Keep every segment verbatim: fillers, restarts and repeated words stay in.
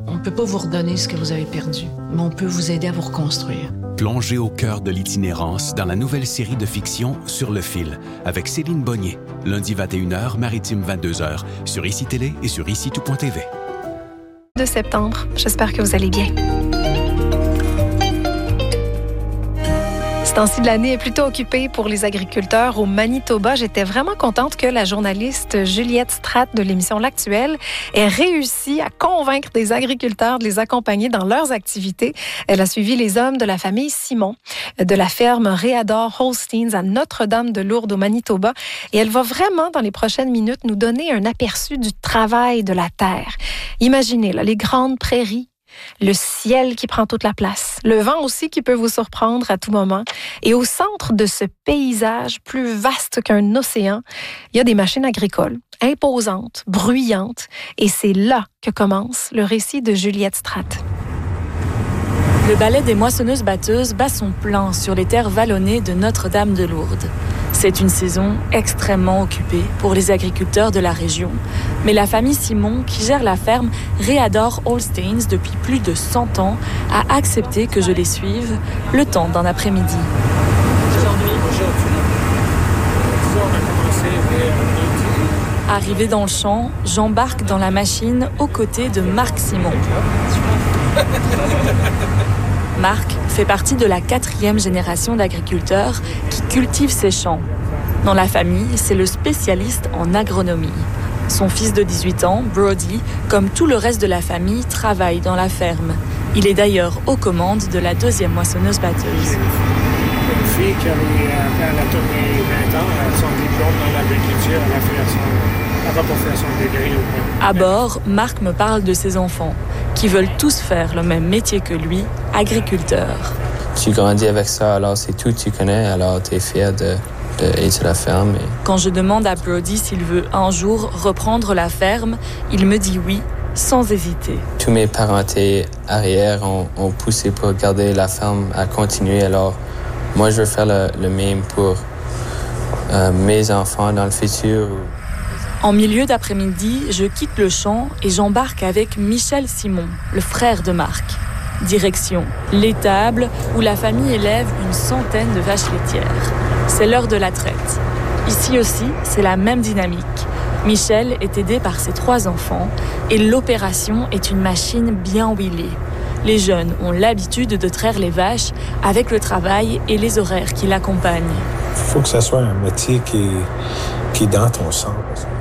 On ne peut pas vous redonner ce que vous avez perdu, mais on peut vous aider à vous reconstruire. Plongez au cœur de l'itinérance dans la nouvelle série de fiction Sur le fil avec Céline Bonnier. Lundi vingt et une heures, maritime vingt-deux heures, sur I C I Télé et sur ici tout point t v. De septembre, j'espère que vous allez bien. Ce temps-ci de l'année est plutôt occupé pour les agriculteurs au Manitoba. J'étais vraiment contente que la journaliste Juliette Stratt de l'émission L'Actuel ait réussi à convaincre des agriculteurs de les accompagner dans leurs activités. Elle a suivi les hommes de la famille Simon de la ferme Réador Holsteins à Notre-Dame-de-Lourdes au Manitoba. Et elle va vraiment, dans les prochaines minutes, nous donner un aperçu du travail de la terre. Imaginez là, les grandes prairies, le ciel qui prend toute la place, le vent aussi qui peut vous surprendre à tout moment. Et au centre de ce paysage plus vaste qu'un océan, il y a des machines agricoles, imposantes, bruyantes. Et c'est là que commence le récit de Juliette Stratt. Le ballet des moissonneuses-batteuses bat son plein sur les terres vallonnées de Notre-Dame-de-Lourdes. C'est une saison extrêmement occupée pour les agriculteurs de la région. Mais la famille Simon, qui gère la ferme Réador Holsteins depuis plus de cent ans, a accepté que je les suive le temps d'un après-midi. Arrivé dans le champ, j'embarque dans la machine aux côtés de Marc Simon. Marc fait partie de la quatrième génération d'agriculteurs qui cultivent ces champs. Dans la famille, c'est le spécialiste en agronomie. Son fils de dix-huit ans, Brody, comme tout le reste de la famille, travaille dans la ferme. Il est d'ailleurs aux commandes de la deuxième moissonneuse-batteuse. Une fille qui avait la tournée vingt ans, son diplôme dans l'agriculture, elle a fait son, elle va pour faire son degré. À bord, Marc me parle de ses enfants, qui veulent tous faire le même métier que lui, agriculteur. Tu grandis avec ça, alors c'est tout que tu connais, alors tu es fier de, de être sur la ferme. Et... Quand je demande à Brody s'il veut un jour reprendre la ferme, il me dit oui, sans hésiter. Tous mes parents arrière ont, ont poussé pour garder la ferme à continuer, alors moi je veux faire le, le même pour euh, mes enfants dans le futur. En milieu d'après-midi, je quitte le champ et j'embarque avec Michel Simon, le frère de Marc. Direction l'étable où la famille élève une centaine de vaches laitières. C'est l'heure de la traite. Ici aussi, c'est la même dynamique. Michel est aidé par ses trois enfants et l'opération est une machine bien huilée. Les jeunes ont l'habitude de traire les vaches avec le travail et les horaires qui l'accompagnent. Il faut que ça soit un métier qui, qui est dans ton sang.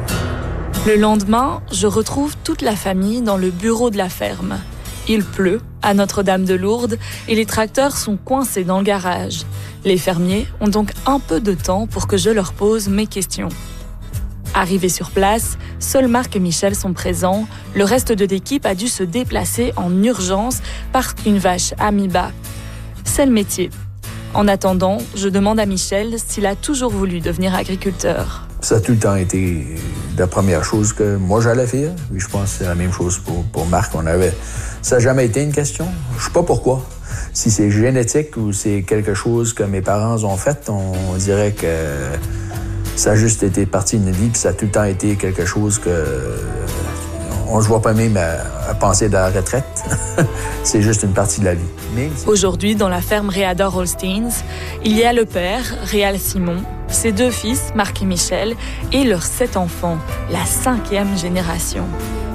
Le lendemain, je retrouve toute la famille dans le bureau de la ferme. Il pleut à Notre-Dame-de-Lourdes et les tracteurs sont coincés dans le garage. Les fermiers ont donc un peu de temps pour que je leur pose mes questions. Arrivés sur place, seuls Marc et Michel sont présents. Le reste de l'équipe a dû se déplacer en urgence parce qu'une vache a mis bas. C'est le métier. En attendant, je demande à Michel s'il a toujours voulu devenir agriculteur. Ça a tout le temps été la première chose que moi j'allais faire. Oui, je pense que c'est la même chose pour, pour Marc. On avait... Ça n'a jamais été une question. Je ne sais pas pourquoi. Si c'est génétique ou c'est quelque chose que mes parents ont fait, on dirait que ça a juste été partie de notre vie, puis ça a tout le temps été quelque chose que on ne se voit pas même à, à penser de la retraite. C'est juste une partie de la vie. Mais... Aujourd'hui, dans la ferme Réador Holsteins, il y a le père, Réal Simon, ses deux fils, Marc et Michel, et leurs sept enfants, la cinquième génération.